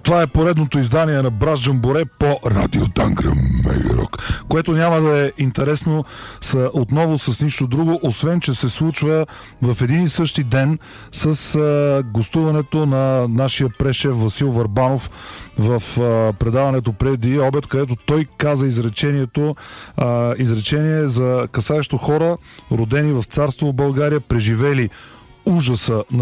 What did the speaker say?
Това е поредното издание на Браш Джамборе по Радио Танграм Мегерок, което няма да е интересно отново с нищо друго, освен че се случва в един и същи ден с гостуването на нашия прешеф Васил Върбанов в предаването преди обед, където той каза изречение за касаещо хора, родени в царство в България, преживели ужаса на